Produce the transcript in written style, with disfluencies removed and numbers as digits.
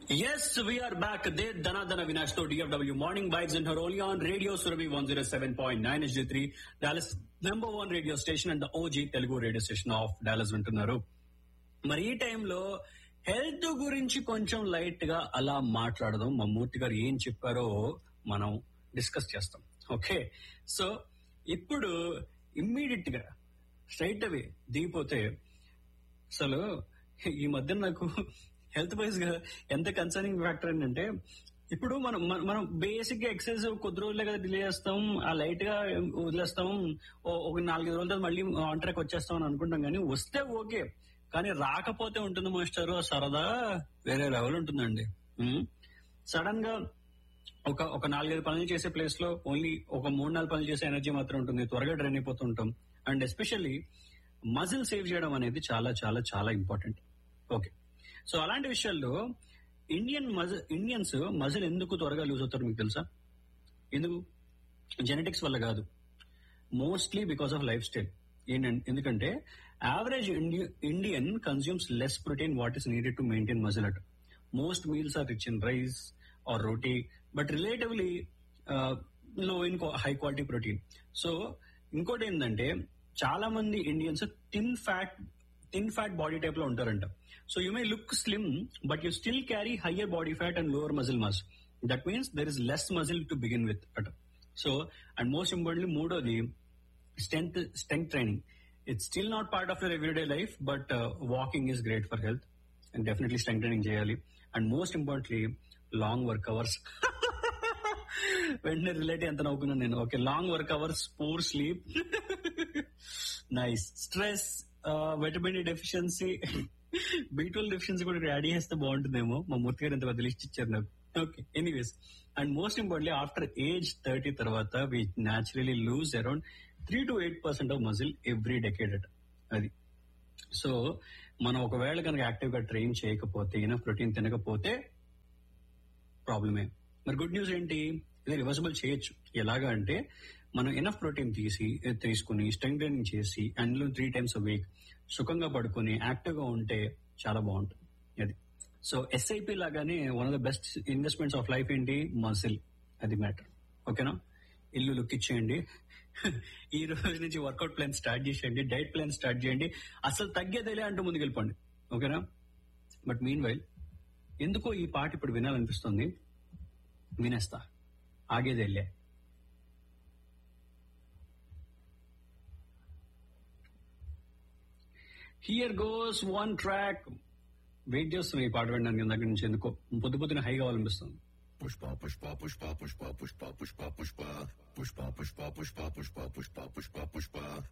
Yes, we are back. There, Dhanadhana Vinash to DFW Morning Vibes and her only on Radio Surabhi 107.9 HD3, Dallas #1 radio station and the OG Telugu radio station of Dallas వింటున్నారు. మరి ఈ టైంలో health గురించి కొంచెం light గా అలా మాట్లాడదాం. మా మూర్తి గారు ఏం చెప్పారో మనం డిస్కస్ చేస్తాం. ఓకే, సో ఇప్పుడు ఇమ్మీడియట్ గా స్ట్రైట్ అవే దిగిపోతే అసలు ఈ మధ్య నాకు హెల్త్ వైజ్ గా ఎంత కన్సర్నింగ్ ఫ్యాక్టర్ ఏంటంటే, ఇప్పుడు మనం బేసిక్ గా ఎక్సర్సైజ్ కొద్ది రోజులే కదా డిలే చేస్తాం, ఆ లైట్ గా వదిలేస్తాం, ఒక 4-5 రోజుల తర్వాత మళ్ళీ ఆన్ ట్రాక్ వచ్చేస్తాం అని అనుకుంటాం. కానీ వస్తే ఓకే, కానీ రాకపోతే ఉంటుంది మాస్టర్ సరదా వేరే లెవెల్ ఉంటుందండి. సడన్ గా ఒక 4-5 పనులు చేసే ప్లేస్ లో ఓన్లీ ఒక 3-4 పనులు చేసే ఎనర్జీ మాత్రం ఉంటుంది. త్వరగా డ్రైన్ అయిపోతూ ఉంటాం. అండ్ ఎస్పెషల్లీ మజిల్ సేవ్ చేయడం అనేది చాలా చాలా చాలా ఇంపార్టెంట్. ఓకే, సో అలాంటి విషయాల్లో ఇండియన్స్ మజిల్ ఎందుకు త్వరగా లూజ్ అవుతారు మీకు తెలుసా? ఎందుకు? జెనెటిక్స్ వల్ల కాదు, mostly because of life style. ఎందుకంటే average Indian consumes less protein what is needed to maintain muscle at. Most meals or rich in rice or roti, but relatively లో in high quality protein. So ఇంకోటి ఏంటంటే, చాలా మంది Indians thin fat body type లో ఉంటారంట. So you may look slim but you still carry higher body fat and lower muscle mass. That means there is less muscle to begin with అట. So and most importantly మూడోది strength training. It's still not part of your everyday life, but walking is great for health and definitely strength training చేయాలి. And most importantly long work hours. వెంటనే relate ఎంత నవ్వుకున్నాను నేను. Okay, long work hours, poor sleep, nice stress, vitamin D deficiency, B12 deficiency కూడా add చేస్తే బాగుంటుందేమో. మా మూర్తి గారు ఇంత పెద్ద లిస్ట్ ఇచ్చారు నాకు. Okay, anyways, and most importantly after age 30 తర్వాత వి naturally loose around 3-8% of muscle every decade అట. అది సో మనం ఒకవేళ కనుక యాక్టివ్ గా ట్రైన్ చేయకపోతే, ఇనఫ్ ప్రోటీన్ తినకపోతే ప్రాబ్లమే. మరి గుడ్ న్యూస్ ఏంటి? ఇది రివర్సిబుల్ చేయొచ్చు. ఎలాగా అంటే, మనం ఇనఫ్ ప్రోటీన్ తీసుకుని స్ట్రెంగ్త్ ట్రైనింగ్ చేసి అందులో 3 times a week సుఖంగా పడుకుని యాక్టివ్ గా ఉంటే చాలా బాగుంటుంది. అది సో ఎస్ఐపి లాగానే one of the best investments of life ఏంటి? మసిల్. అది మ్యాటర్. ఓకేనా? ఇల్లు లుక్ ఇచ్చేయండి. ఈ రోజు నుంచి వర్కౌట్ ప్లాన్ స్టార్ట్ చేసేయండి, డైట్ ప్లాన్ స్టార్ట్ చేయండి. అసలు తగ్గేదేలే అంటూ ముందుకు వెళ్ళిపోండి. ఓకేనా? బట్ మీన్ వైల్ ఎందుకో ఈ పాట ఇప్పుడు వినాలనిపిస్తుంది. వినేస్తా, ఆగేదేలే. Here goes one track. Wait చేస్తున్నా ఈ పాట వినడానికి దగ్గర నుంచి. ఎందుకో పొద్దున హై కావాలనిపిస్తుంది. పుష్ప పుష్ప పుష్ప పుష్ప పుష్ప పుష్ప పుష్ప పుష్ప పుష్ప పుష్ప పుష్ప పుష్ప పుష్ప పుష్ప పుష్ప